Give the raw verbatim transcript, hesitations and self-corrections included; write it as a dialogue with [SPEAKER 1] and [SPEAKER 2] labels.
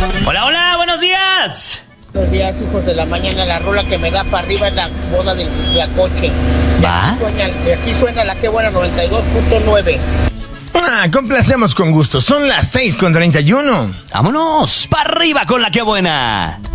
[SPEAKER 1] Hola, hola, buenos días.
[SPEAKER 2] Buenos días, hijos de la mañana. La rola que me da para arriba es la boda de la coche. De
[SPEAKER 1] ¿Va?
[SPEAKER 2] aquí suena, de aquí suena la que buena noventa y dos punto nueve.
[SPEAKER 3] Ah, complacemos con gusto. Son las seis con treinta y uno.
[SPEAKER 1] Vámonos, para arriba con la que buena.